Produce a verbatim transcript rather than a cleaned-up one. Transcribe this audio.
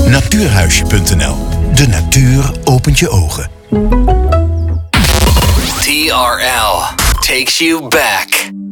Natuurhuisje punt n l. De natuur opent je ogen. T R L takes you back.